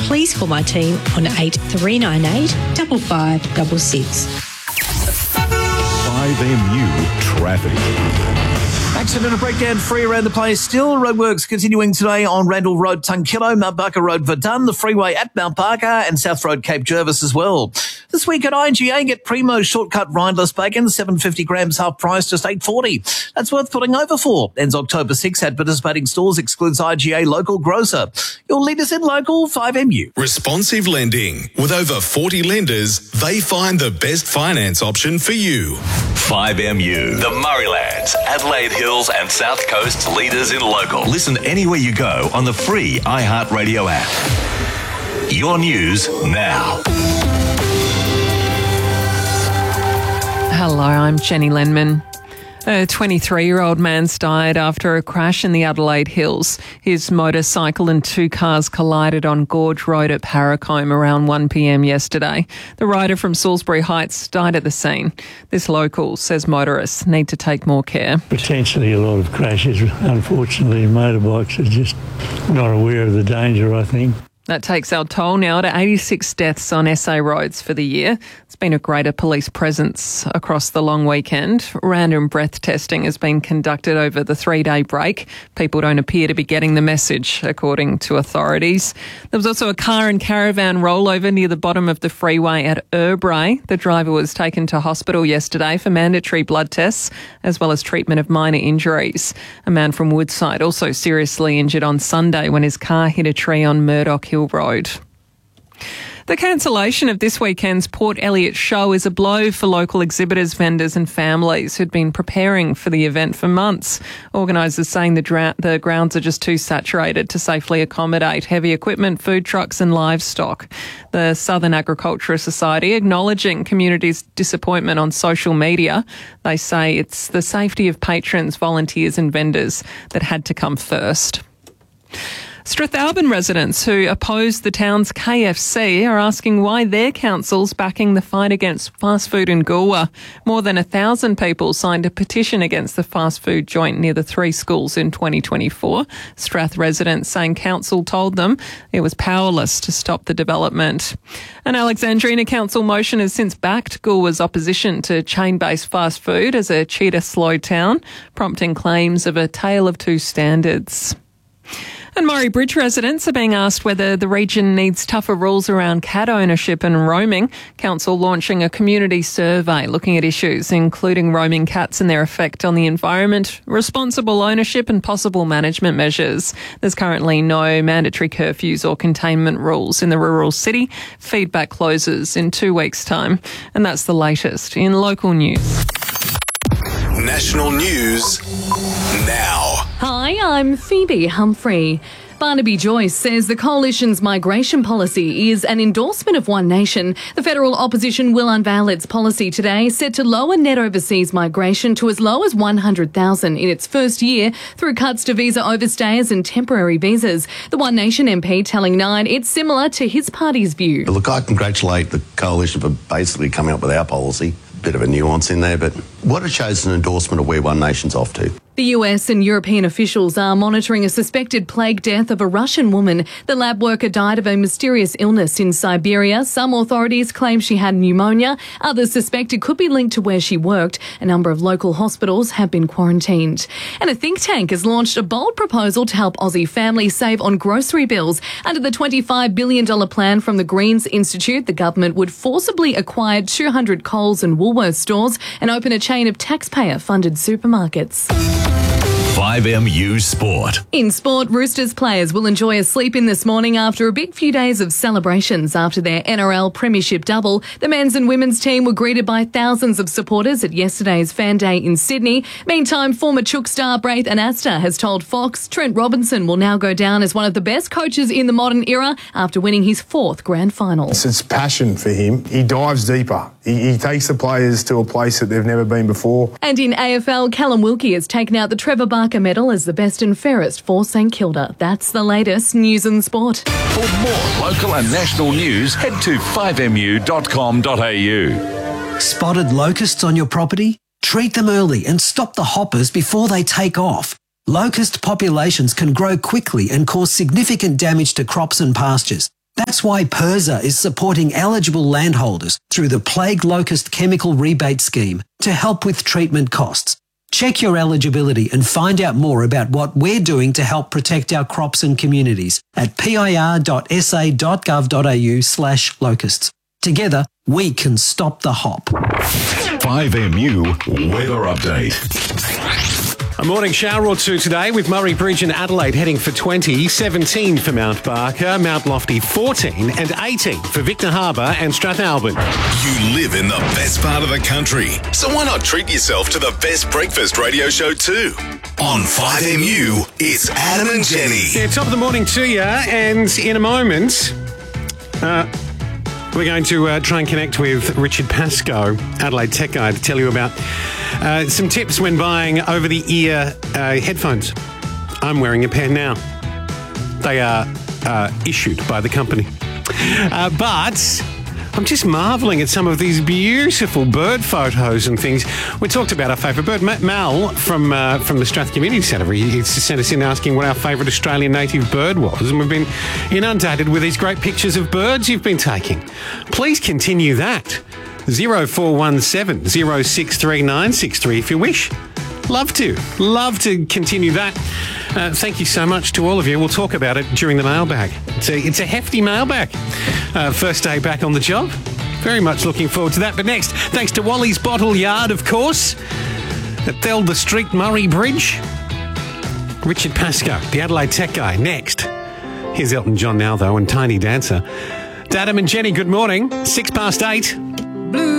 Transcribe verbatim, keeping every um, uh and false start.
please call my team on eight three nine eight, five five six six. five M U Traffic. Accident and breakdown free around the place still. Roadworks continuing today on Randall Road, Tunkillo, Mount Barker Road, Verdun, the freeway at Mount Barker and South Road, Cape Jervis as well. This week at I G A, get Primo shortcut rindless bacon, seven hundred fifty grams half price, just eight forty. That's worth putting over for. Ends October sixth at participating stores, excludes I G A local grocer. Your leaders in local five M U. Responsive lending. With over forty lenders, they find the best finance option for you. five M U, the Murraylands, Adelaide Hills and South Coast's leaders in local. Listen anywhere you go on the free iHeartRadio app. Your news now. Hello, I'm Jenny Lenman. A twenty-three-year-old man's died after a crash in the Adelaide Hills. His motorcycle and two cars collided on Gorge Road at Paracombe around one p.m. yesterday. The rider from Salisbury Heights died at the scene. This local says motorists need to take more care. Potentially a lot of crashes. Unfortunately, motorbikes are just not aware of the danger, I think. That takes our toll now to eighty-six deaths on S A roads for the year. It's been a greater police presence across the long weekend. Random breath testing has been conducted over the three-day break. People don't appear to be getting the message, according to authorities. There was also a car and caravan rollover near the bottom of the freeway at Urbray. The driver was taken to hospital yesterday for mandatory blood tests, as well as treatment of minor injuries. A man from Woodside also seriously injured on Sunday when his car hit a tree on Murdoch Hill Road. The cancellation of this weekend's Port Elliot show is a blow for local exhibitors, vendors and families who'd been preparing for the event for months. Organisers saying the, dra- the grounds are just too saturated to safely accommodate heavy equipment, food trucks and livestock. The Southern Agricultural Society acknowledging community's disappointment on social media. They say it's the safety of patrons, volunteers and vendors that had to come first. Strathalbyn residents who oppose the town's K F C are asking why their council's backing the fight against fast food in Goolwa. More than a thousand people signed a petition against the fast food joint near the three schools in twenty twenty-four. Strath residents saying council told them it was powerless to stop the development. An Alexandrina council motion has since backed Goolwa's opposition to chain-based fast food as a cheetah-slow town, prompting claims of a tale of two standards. And Murray Bridge residents are being asked whether the region needs tougher rules around cat ownership and roaming. Council launching a community survey looking at issues including roaming cats and their effect on the environment, responsible ownership and possible management measures. There's currently no mandatory curfews or containment rules in the rural city. Feedback closes in two weeks' time. And that's the latest in local news. National news now. Hi, I'm Phoebe Humphrey. Barnaby Joyce says the Coalition's migration policy is an endorsement of One Nation. The federal opposition will unveil its policy today, set to lower net overseas migration to as low as one hundred thousand in its first year through cuts to visa overstayers and temporary visas. The One Nation M P telling Nine it's similar to his party's view. Look, I congratulate the Coalition for basically coming up with our policy. Bit of a nuance in there, but what it shows is an endorsement of where One Nation's off to. The U S and European officials are monitoring a suspected plague death of a Russian woman. The lab worker died of a mysterious illness in Siberia. Some authorities claim she had pneumonia. Others suspect it could be linked to where she worked. A number of local hospitals have been quarantined. And a think tank has launched a bold proposal to help Aussie families save on grocery bills. Under the twenty-five billion dollars plan from the Greens Institute, the government would forcibly acquire two hundred Coles and Woolworths stores and open a chain of taxpayer-funded supermarkets. five M U Sport. In sport, Roosters players will enjoy a sleep in this morning after a big few days of celebrations after their N R L premiership double. The men's and women's team were greeted by thousands of supporters at yesterday's Fan Day in Sydney. Meantime, former Chook star Braith Anasta has told Fox Trent Robinson will now go down as one of the best coaches in the modern era after winning his fourth grand final. It's, it's passion for him. He dives deeper. He, he takes the players to a place that they've never been before. And in A F L, Callum Wilkie has taken out the Trevor Barker medal as the best and fairest for St Kilda. That's the latest news and sport. For more local and national news, head to five m u dot com dot a u. Spotted locusts on your property? Treat them early and stop the hoppers before they take off. Locust populations can grow quickly and cause significant damage to crops and pastures. That's why PIRSA is supporting eligible landholders through the Plague Locust Chemical Rebate Scheme to help with treatment costs. Check your eligibility and find out more about what we're doing to help protect our crops and communities at pir.sa.gov.au slash locusts. Together, we can stop the hop. five M U Weather Update. A morning shower or two today with Murray Bridge and Adelaide heading for twenty, seventeen for Mount Barker, Mount Lofty fourteen and eighteen for Victor Harbour and Strathalbyn. You live in the best part of the country, so why not treat yourself to the best breakfast radio show too? On five M U, it's Adam and Jenny. Yeah, top of the morning to you, and in a moment, uh, we're going to uh, try and connect with Richard Pascoe, Adelaide Tech Guy, to tell you about uh, some tips when buying over-the-ear uh, headphones. I'm wearing a pair now. They are uh, issued by the company. Uh, but I'm just marvelling at some of these beautiful bird photos and things. We talked about our favourite bird. Matt Mal from uh, from the Strath Community Centre, he, he sent us in asking what our favourite Australian native bird was, and we've been inundated with these great pictures of birds you've been taking. Please continue that. zero four one seven, zero six three nine six three if you wish. Love to. Love to continue that. Uh, thank you so much to all of you. We'll talk about it during the mailbag. It's a, it's a hefty mailbag. Uh, first day back on the job. Very much looking forward to that. But next, thanks to Wally's Bottle Yard, of course, at Thelda Street, Murray Bridge. Richard Pascoe, the Adelaide Tech Guy, next. Here's Elton John now, though, and Tiny Dancer. Adam and Jenny, good morning. Six past eight.